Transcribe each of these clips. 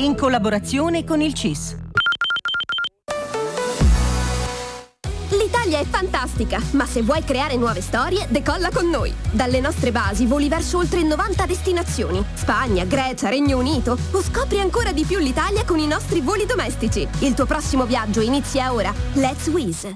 in collaborazione con il CIS. L'Italia è fantastica, ma se vuoi creare nuove storie, decolla con noi. Dalle nostre basi voli verso oltre 90 destinazioni. Spagna, Grecia, Regno Unito. O scopri ancora di più l'Italia con i nostri voli domestici. Il tuo prossimo viaggio inizia ora. Let's Wizz.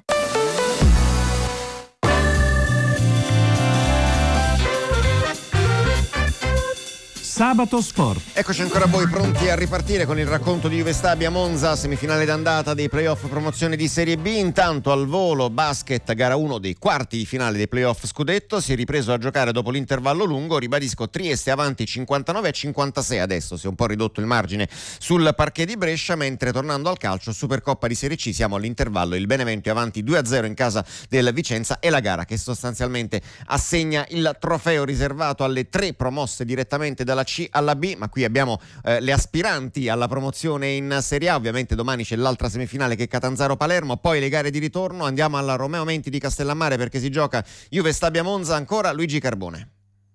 Sabato Sport. Eccoci ancora voi pronti a ripartire con il racconto di Juve Stabia Monza, semifinale d'andata dei playoff promozione di Serie B. Intanto al volo basket, gara 1 dei quarti di finale dei playoff scudetto, si è ripreso a giocare dopo l'intervallo lungo. Ribadisco, Trieste avanti 59-56, adesso si è un po' ridotto il margine sul parquet di Brescia, mentre tornando al calcio, Supercoppa di Serie C, siamo all'intervallo, il Benevento è avanti 2-0 in casa del Vicenza, e la gara che sostanzialmente assegna il trofeo riservato alle 3 promosse direttamente dalla C alla B, ma qui abbiamo le aspiranti alla promozione in Serie A. Ovviamente domani c'è l'altra semifinale che è Catanzaro-Palermo, poi le gare di ritorno. Andiamo alla Romeo Menti di Castellammare perché si gioca Juve Stabia Monza, ancora Luigi Carbone.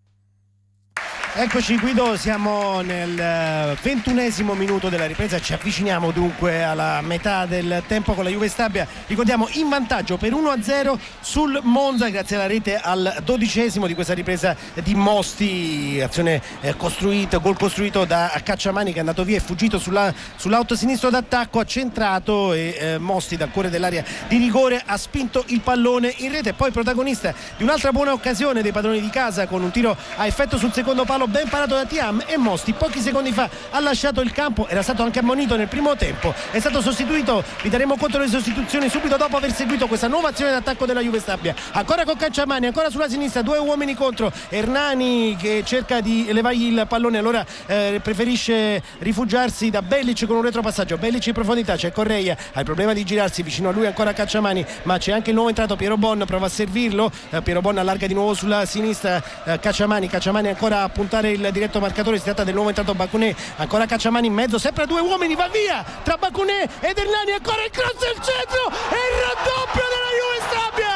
Eccoci Guido, siamo nel 21esimo minuto della ripresa, ci avviciniamo dunque alla metà del tempo con la Juve Stabia, ricordiamo in vantaggio per 1-0 sul Monza grazie alla rete al 12esimo di questa ripresa di Mosti, azione costruita, gol costruito da Cacciamani che è andato via e fuggito sull'auto sinistro d'attacco, ha centrato e Mosti dal cuore dell'area di rigore ha spinto il pallone in rete, poi protagonista di un'altra buona occasione dei padroni di casa con un tiro a effetto sul secondo palo ben parato da Thiam, e Mosti pochi secondi fa ha lasciato il campo, era stato anche ammonito nel primo tempo, è stato sostituito, vi daremo conto delle sostituzioni subito dopo aver seguito questa nuova azione d'attacco della Juve Stabia, ancora con Cacciamani, ancora sulla sinistra, 2 uomini contro Hernani che cerca di levargli il pallone, allora preferisce rifugiarsi da Bellic con un retropassaggio, Bellic in profondità, c'è Correia, ha il problema di girarsi, vicino a lui ancora Cacciamani, ma c'è anche il nuovo entrato Piero Bon, prova a servirlo, Piero Bon allarga di nuovo sulla sinistra, Cacciamani ancora a puntare il diretto marcatore, si tratta del nuovo entrato Bacuné, ancora Cacciamani in mezzo, sempre a 2 uomini, va via tra Bacuné ed Hernani, ancora il cross al centro e il raddoppio della Juve Stabia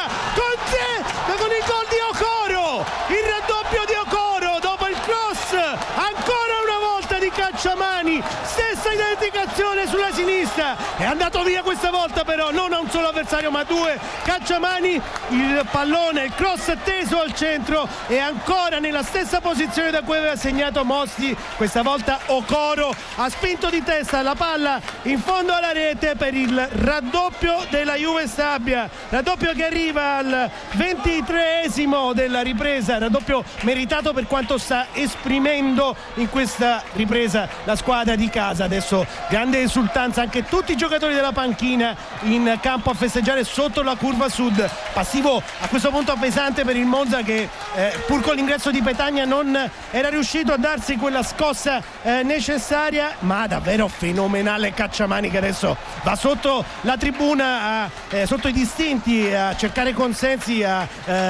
con il gol di Okoro, il raddoppio di Okoro dopo il cross ancora una volta di Cacciamani, stessa identificazione sulla sinistra, è andato via questa volta però non a un solo avversario ma a 2, Cacciamani, il pallone, il cross teso al centro e ancora nella stessa posizione da cui aveva segnato Mosti, questa volta Okoro ha spinto di testa la palla in fondo alla rete per il raddoppio della Juve Stabia, raddoppio che arriva al 23esimo della ripresa, raddoppio meritato per quanto sta esprimendo in questa ripresa la squadra di casa. Adesso grande esultanza, anche tutti i giocatori della panchina in campo a festeggiare sotto la curva sud, passivo a questo punto pesante per il Monza che pur con l'ingresso di Petagna non era riuscito a darsi quella scossa necessaria, ma davvero fenomenale Cacciamani che adesso va sotto la tribuna sotto i distinti a cercare consensi, a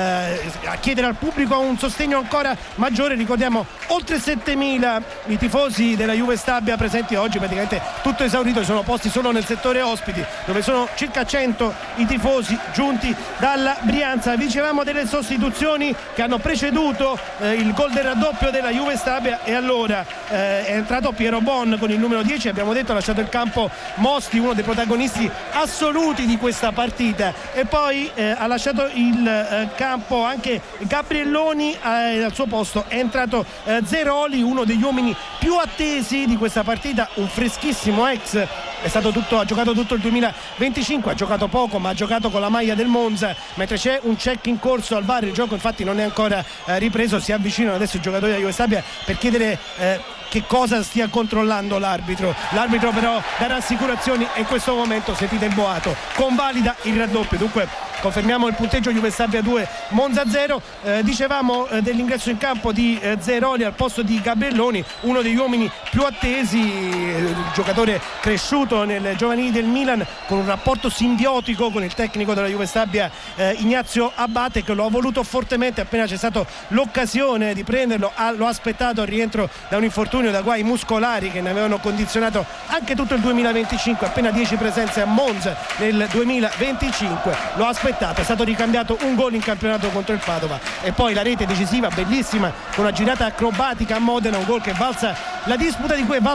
chiedere al pubblico un sostegno ancora maggiore. Ricordiamo oltre 7.000 i tifosi della Juve Stabia presenti oggi, praticamente tutto esaurito, sono posti solo nel settore ospiti dove sono circa 100 i tifosi giunti dalla Brianza. Dicevamo delle sostituzioni che hanno preceduto il gol del raddoppio della Juve Stabia, e allora è entrato Piero Bon con il numero 10, abbiamo detto ha lasciato il campo Mosti, uno dei protagonisti assoluti di questa partita, e poi ha lasciato il campo anche Gabrielloni, al suo posto è entrato Zeroli, uno degli uomini più attesi di questa partita, un freschissimo ex, ha giocato tutto il 2025, ha giocato poco ma ha giocato con la maglia del Monza, mentre c'è un check in corso al VAR, il gioco infatti non è ancora ripreso, si avvicinano adesso i giocatori della Juve Stabia per chiedere che cosa stia controllando l'arbitro però darà assicurazioni e in questo momento sentite il boato, convalida il raddoppio. Dunque confermiamo il punteggio: Juve Stabia 2, Monza 0. Dicevamo dell'ingresso in campo di Zeroli al posto di Gabrielloni, uno degli uomini più attesi, giocatore cresciuto nel giovanili del Milan con un rapporto simbiotico con il tecnico della Juve Stabia Ignazio Abate, che lo ha voluto fortemente appena c'è stata l'occasione di prenderlo, lo ha aspettato al rientro da un infortunio, da guai muscolari che ne avevano condizionato anche tutto il 2025, appena 10 presenze a Monza nel 2025, lo ha aspettato, è stato ricambiato un gol in campionato contro il Padova e poi la rete decisiva bellissima con una girata acrobatica a Modena, un gol che valsa la disputa di cui